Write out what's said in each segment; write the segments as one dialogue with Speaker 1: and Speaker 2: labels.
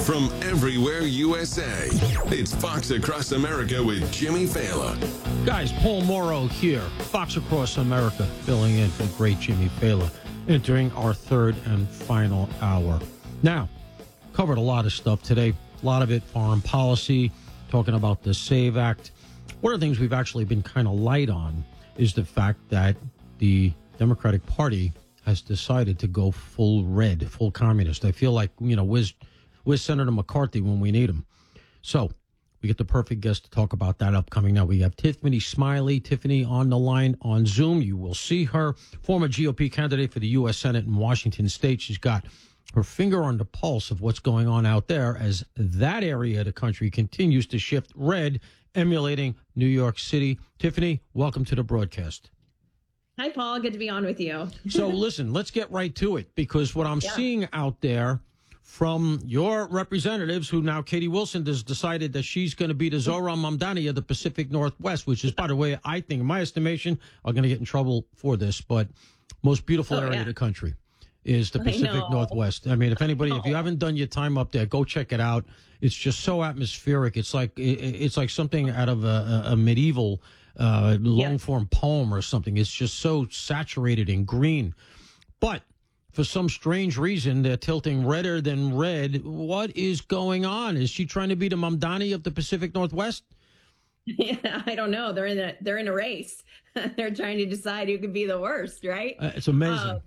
Speaker 1: from everywhere USA. It's Fox Across America with Jimmy Fallon.
Speaker 2: Guys, Paul Morrow here, Fox Across America, filling in for the great Jimmy Fallon, entering our third and final hour. Now, covered a lot of stuff today, a lot of it foreign policy, talking about the SAVE Act. One of the things we've actually been kind of light on is the fact that the Democratic Party has decided to go full red, full communist. I feel like, where's Senator McCarthy when we need him? So we get the perfect guest to talk about that upcoming. Now we have Tiffany Smiley. Tiffany on the line on Zoom. You will see her, former GOP candidate for the U.S. Senate in Washington State. She's got her finger on the pulse of what's going on out there as that area of the country continues to shift red, emulating New York City. Tiffany, welcome to the broadcast.
Speaker 3: Hi, Paul. Good to be on with you.
Speaker 2: So listen, let's get right to it, because what I'm seeing out there from your representatives, who now Katie Wilson has decided that she's going to be the Zohran Mamdani of the Pacific Northwest, which is, by the way, I think, in my estimation, I'm going to get in trouble for this, but most beautiful area of the country is the Pacific Northwest. I mean, if you haven't done your time up there, go check it out. It's just so atmospheric. It's like something out of a medieval long form poem or something. It's just so saturated in green. But for some strange reason, they're tilting redder than red. What is going on? Is she trying to be the Mamdani of the Pacific Northwest?
Speaker 3: Yeah, I don't know. They're in a race. They're trying to decide who could be the worst, right?
Speaker 2: It's amazing.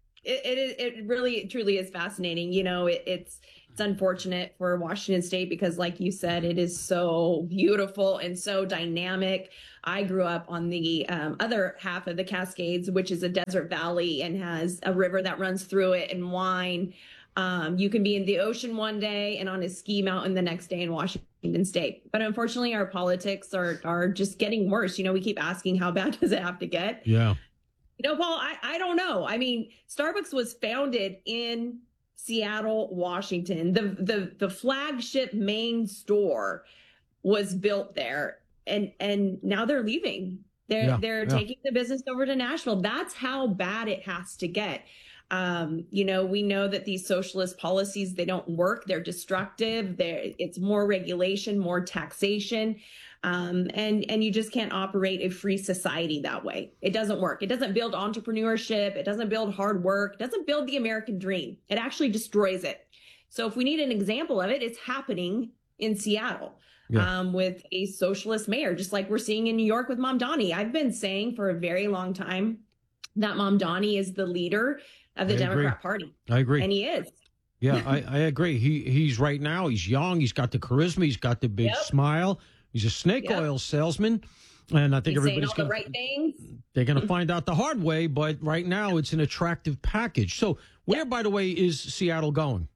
Speaker 3: It really truly is fascinating. It's unfortunate for Washington State because, like you said, it is so beautiful and so dynamic. I grew up on the other half of the Cascades, which is a desert valley and has a river that runs through it and wine. You can be in the ocean one day and on a ski mountain the next day in Washington State. But unfortunately, our politics are just getting worse. We keep asking, how bad does it have to get?
Speaker 2: Yeah.
Speaker 3: Paul, I don't know. I mean, Starbucks was founded in Seattle, Washington. The flagship main store was built there, and now they're leaving. They're taking the business over to Nashville. That's how bad it has to get. We know that these socialist policies, they don't work. They're destructive. It's more regulation, more taxation. And you just can't operate a free society that way. It doesn't work. It doesn't build entrepreneurship. It doesn't build hard work. It doesn't build the American dream. It actually destroys it. So if we need an example of it, it's happening in Seattle with a socialist mayor, just like we're seeing in New York with Mamdani. I've been saying for a very long time that Mamdani is the leader of the Democrat Party.
Speaker 2: I agree.
Speaker 3: And he is.
Speaker 2: Yeah, I agree. He's right now, he's young. He's got the charisma. He's got the big smile. He's a snake oil salesman, and I think everybody's
Speaker 3: going the right things.
Speaker 2: They're going to find out the hard way, but right now it's an attractive package. So where, by the way, is Seattle going?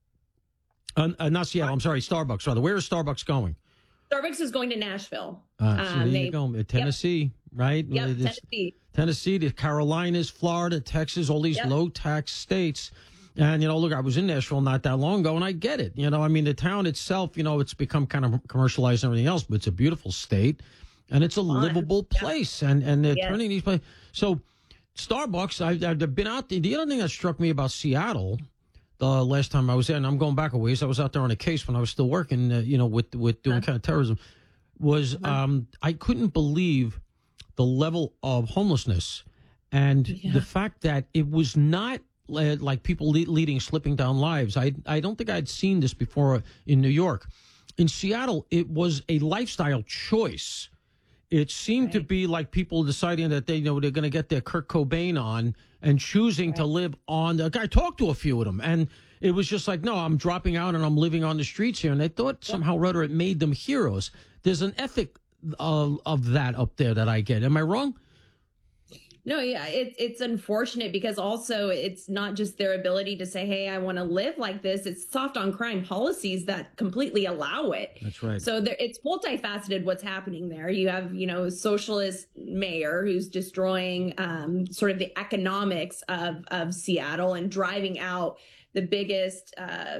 Speaker 2: Not Seattle, I'm sorry, Starbucks, rather. Where is Starbucks going?
Speaker 3: Starbucks is going to Nashville.
Speaker 2: So there you go. Tennessee, right?
Speaker 3: Yep, Tennessee.
Speaker 2: Tennessee, the Carolinas, Florida, Texas, all these low-tax states. And, look, I was in Nashville not that long ago, and I get it. I mean, the town itself, it's become kind of commercialized and everything else, but it's a beautiful state, and it's a livable place. And they're turning these places. So Starbucks, I've been out there. The other thing that struck me about Seattle the last time I was there, and I'm going back a ways, I was out there on a case when I was still working, with doing counterterrorism, was I couldn't believe the level of homelessness and the fact that it was not like people slipping down lives. I don't think I'd seen this before in New York. In Seattle, it was a lifestyle choice. It seemed to be like people deciding that they're going to get their Kurt Cobain on and choosing to live on. I talked to a few of them, and it was just like, no, I'm dropping out and I'm living on the streets here. And they thought somehow or other it made them heroes. There's an ethic of that up there that I get. Am I wrong?
Speaker 3: No, yeah, it's unfortunate because also it's not just their ability to say, hey, I want to live like this. It's soft on crime policies that completely allow it.
Speaker 2: That's right.
Speaker 3: So it's multifaceted what's happening there. You have, a socialist mayor who's destroying sort of the economics of Seattle and driving out the biggest,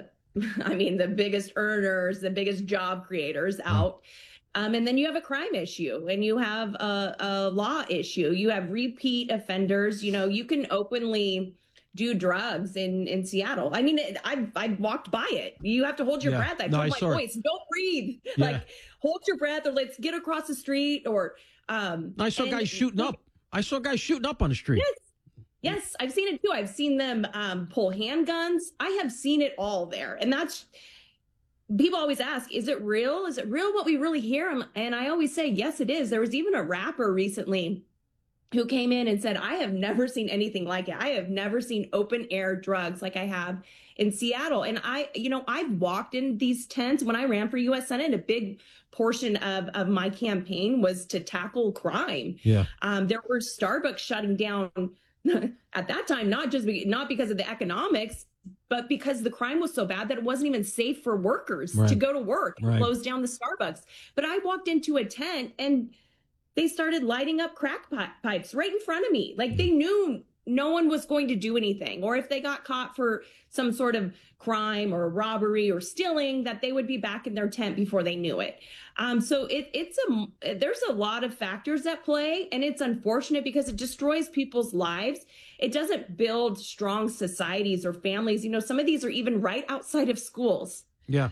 Speaker 3: the biggest earners, the biggest job creators out. And then you have a crime issue and you have a law issue. You have repeat offenders. You can openly do drugs in Seattle. I mean, I walked by it. You have to hold your breath. I told my boys, don't breathe. Yeah. Like, hold your breath, or let's get across the street. Or
Speaker 2: I saw guys shooting up. I saw guys shooting up on the street.
Speaker 3: Yes, I've seen it too. I've seen them pull handguns. I have seen it all there. And that's, people always ask, is it real? Is it real what we really hear? And I always say, yes, it is. There was even a rapper recently who came in and said, I have never seen anything like it. I have never seen open air drugs like I have in Seattle. And I've walked in these tents when I ran for U.S. Senate. A big portion of my campaign was to tackle crime.
Speaker 2: Yeah.
Speaker 3: There were Starbucks shutting down at that time, not because of the economics, but because the crime was so bad that it wasn't even safe for workers to go to work. It closed down the Starbucks. But I walked into a tent and they started lighting up crack pipes right in front of me. Like, they knew no one was going to do anything. Or if they got caught for some sort of crime or robbery or stealing, that they would be back in their tent before they knew it. So there's a lot of factors at play, and it's unfortunate because it destroys people's lives. It doesn't build strong societies or families. Some of these are even right outside of schools.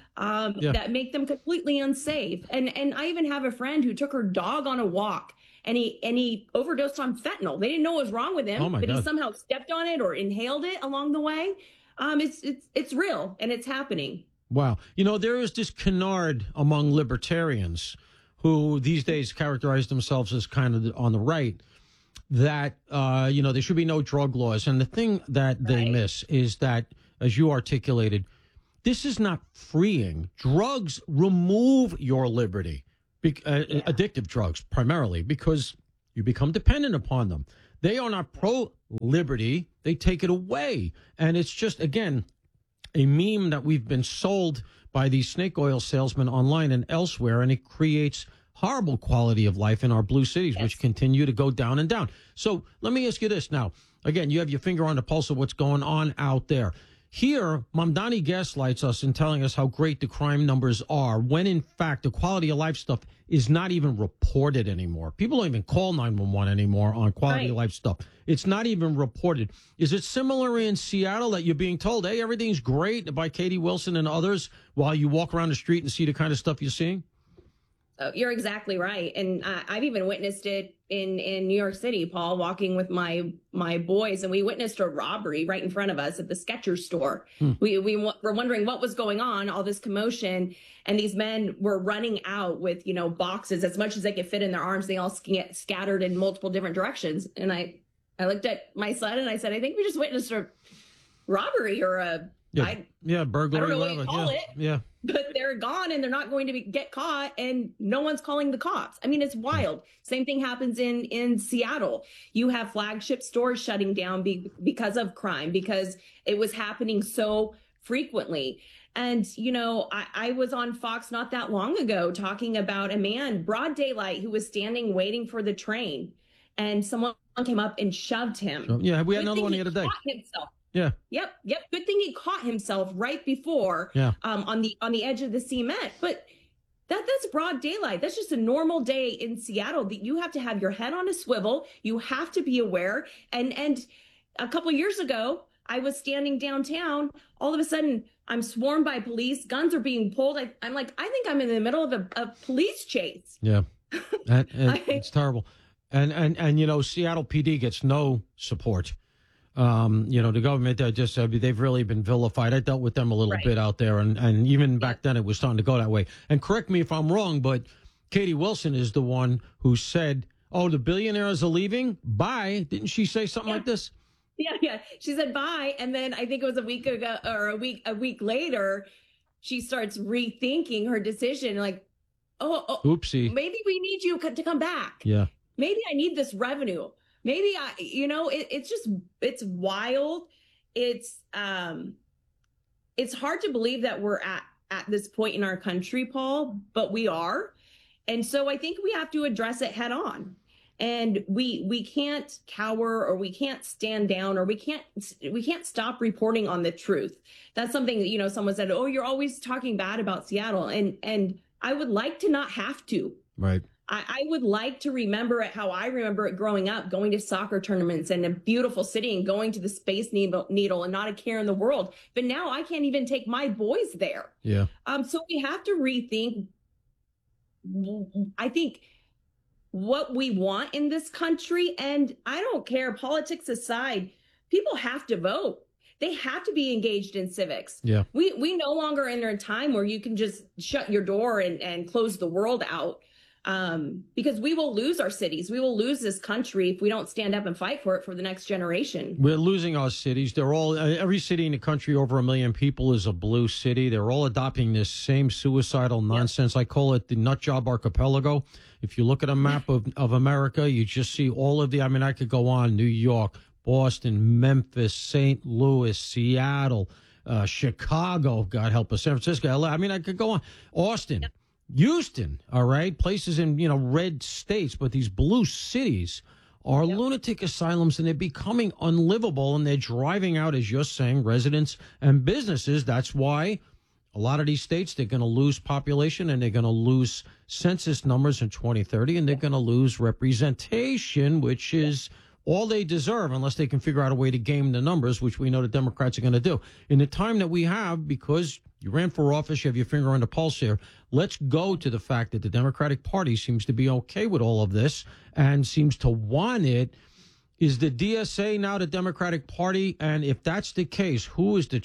Speaker 3: That make them completely unsafe. And I even have a friend who took her dog on a walk, and he overdosed on fentanyl. They didn't know what was wrong with him, but he somehow stepped on it or inhaled it along the way. It's real, and it's happening.
Speaker 2: Wow. There is this canard among libertarians who these days characterize themselves as kind of on the right, that, there should be no drug laws. And the thing that they miss is that, as you articulated, this is not freeing. Drugs remove your liberty, addictive drugs primarily, because you become dependent upon them. They are not pro-liberty. They take it away. And it's just, again, a meme that we've been sold by these snake oil salesmen online and elsewhere, and it creates horrible quality of life in our blue cities, which continue to go down and down. So let me ask you this now. Again, you have your finger on the pulse of what's going on out there. Here, Mamdani gaslights us in telling us how great the crime numbers are, when in fact the quality of life stuff is not even reported anymore. People don't even call 911 anymore on quality of life stuff. It's not even reported. Is it similar in Seattle that you're being told, hey, everything's great by Katie Wilson and others, while you walk around the street and see the kind of stuff you're seeing?
Speaker 3: Oh, you're exactly right. And I've even witnessed it in New York City, Paul, walking with my boys, and we witnessed a robbery right in front of us at the Skechers store. We were wondering what was going on, all this commotion, and these men were running out with, boxes as much as they could fit in their arms. They all scattered in multiple different directions. And I looked at my son and I said, I think we just witnessed a robbery or a
Speaker 2: burglary,
Speaker 3: I don't know
Speaker 2: whatever.
Speaker 3: What you call it.
Speaker 2: Yeah.
Speaker 3: But they're gone and they're not going to get caught, and no one's calling the cops. I mean, it's wild. Same thing happens in Seattle. You have flagship stores shutting down because of crime, because it was happening so frequently. And, I was on Fox not that long ago talking about a man, broad daylight, who was standing waiting for the train, and someone came up and shoved him.
Speaker 2: Yeah, we had another one the other day. Yeah.
Speaker 3: Yep. Good thing he caught himself right before, on the edge of the cement. But that's broad daylight. That's just a normal day in Seattle. That you have to have your head on a swivel. You have to be aware. And a couple years ago, I was standing downtown. All of a sudden, I'm swarmed by police. Guns are being pulled. I'm like, I think I'm in the middle of a police chase.
Speaker 2: Yeah, it's terrible. And Seattle PD gets no support. The government they've really been vilified. I dealt with them a little bit out there, and even back then it was starting to go that way. And correct me if I'm wrong, but Katie Wilson is the one who said, "Oh, the billionaires are leaving. Bye." Didn't she say something like this?
Speaker 3: Yeah. She said bye, and then I think it was a week ago or a week later, she starts rethinking her decision. Like, oh,
Speaker 2: oopsie,
Speaker 3: maybe we need you to come back.
Speaker 2: Yeah,
Speaker 3: maybe I need this revenue. Maybe it's wild. It's hard to believe that we're at this point in our country, Paul, but we are. And so I think we have to address it head on. And we can't cower, or we can't stand down, or we can't stop reporting on the truth. That's something that, someone said, oh, you're always talking bad about Seattle. And I would like to not have to.
Speaker 2: Right.
Speaker 3: I would like to remember it how I remember it growing up, going to soccer tournaments and a beautiful city and going to the Space Needle and not a care in the world. But now I can't even take my boys there.
Speaker 2: Yeah.
Speaker 3: So we have to rethink, I think, what we want in this country. And I don't care, politics aside, people have to vote. They have to be engaged in civics.
Speaker 2: Yeah.
Speaker 3: We no longer are in a time where you can just shut your door and close the world out. Because we will lose our cities. We will lose this country if we don't stand up and fight for it for the next generation.
Speaker 2: We're losing our cities. They're all, every city in the country over 1 million people is a blue city. They're all adopting this same suicidal nonsense. I call it the nut job archipelago. If you look at a map of America, you just see all of I mean, I could go on: New York, Boston, Memphis, St. Louis, Seattle, Chicago, God help us, San Francisco, LA. I mean, I could go on. Austin. Yep. Houston, all right, places in, red states, but these blue cities are lunatic asylums, and they're becoming unlivable, and they're driving out, as you're saying, residents and businesses. That's why a lot of these states, they're going to lose population, and they're going to lose census numbers in 2030, and they're going to lose representation, which is all they deserve, unless they can figure out a way to game the numbers, which we know the Democrats are going to do. In the time that we have, because you ran for office, you have your finger on the pulse here, let's go to the fact that the Democratic Party seems to be okay with all of this and seems to want it. Is the DSA now the Democratic Party? And if that's the case, who is the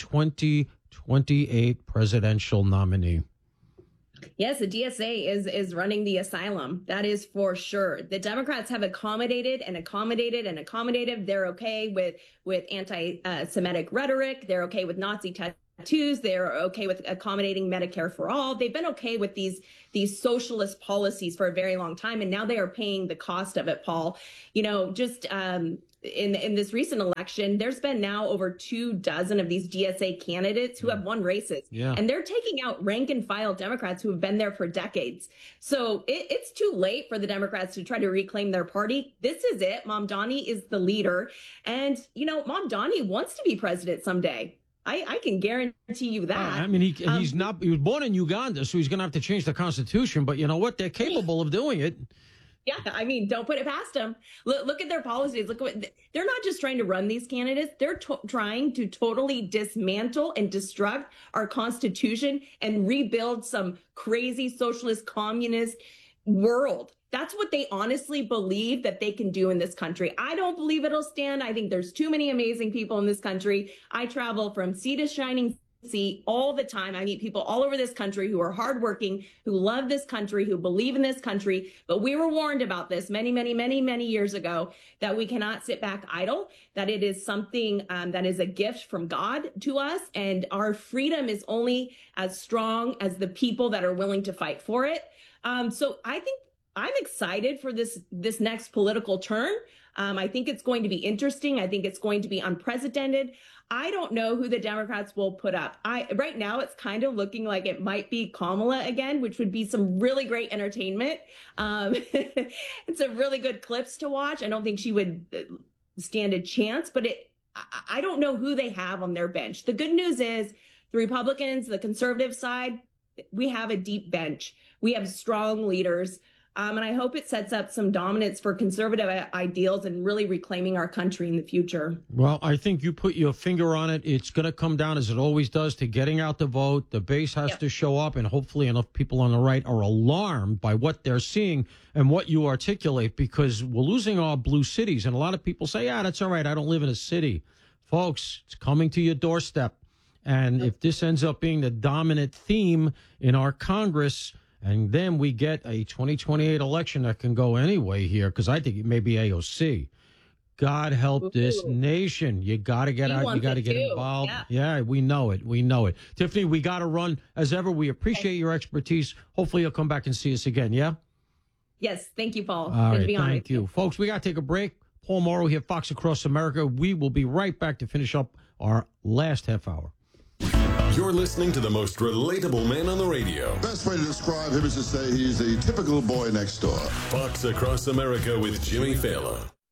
Speaker 2: 2028 presidential nominee?
Speaker 3: Yes, the DSA is running the asylum. That is for sure. The Democrats have accommodated and accommodated and accommodated. They're okay with anti-Semitic rhetoric. They're okay with Nazi tattoos. They're okay with accommodating Medicare for all. They've been okay with these socialist policies for a very long time, and now they are paying the cost of it, Paul. Just in this recent election, there's been now over 24 of these DSA candidates who have won races, and they're taking out rank and file Democrats who have been there for decades. So it's too late for the Democrats to try to reclaim their party. This is it. Mamdani is the leader, and Mamdani wants to be president someday. I can guarantee you that.
Speaker 2: I mean, he was born in Uganda, so he's going to have to change the Constitution. But you know what? They're capable of doing it.
Speaker 3: Yeah, I mean, don't put it past them. Look at their policies. They're not just trying to run these candidates. They're trying to totally dismantle and destruct our Constitution and rebuild some crazy socialist communist world. That's what they honestly believe that they can do in this country. I don't believe it'll stand. I think there's too many amazing people in this country. I travel from sea to shining sea all the time. I meet people all over this country who are hardworking, who love this country, who believe in this country. But we were warned about this many, many, many, many years ago, that we cannot sit back idle, that it is something that is a gift from God to us. And our freedom is only as strong as the people that are willing to fight for it. So I think I'm excited for this next political turn. I think it's going to be interesting. I think it's going to be unprecedented. I don't know who the Democrats will put up. Right now, it's kind of looking like it might be Kamala again, which would be some really great entertainment. It's a really good clips to watch. I don't think she would stand a chance, but I don't know who they have on their bench. The good news is the Republicans, the conservative side, we have a deep bench. We have strong leaders. And I hope it sets up some dominance for conservative ideals and really reclaiming our country in the future.
Speaker 2: Well, I think you put your finger on it. It's going to come down, as it always does, to getting out the vote. The base has to show up, and hopefully enough people on the right are alarmed by what they're seeing and what you articulate, because we're losing our blue cities. And a lot of people say, that's all right, I don't live in a city. Folks, it's coming to your doorstep. And if this ends up being the dominant theme in our Congress, and then we get a 2028 election that can go anyway here, because I think it may be AOC. God help this nation. You got to get out. You got to get involved. Yeah, we know it. We know it. Tiffany, we got to run. As ever, we appreciate your expertise. Hopefully you'll come back and see us again, yeah?
Speaker 3: Yes, thank you, Paul.
Speaker 2: All right, thank you. Folks, we got to take a break. Paul Morrow here, Fox Across America. We will be right back to finish up our last half hour.
Speaker 1: You're listening to the most relatable man on the radio.
Speaker 4: Best way to describe him is to say he's a typical boy next door.
Speaker 1: Fox Across America with Jimmy Fallon.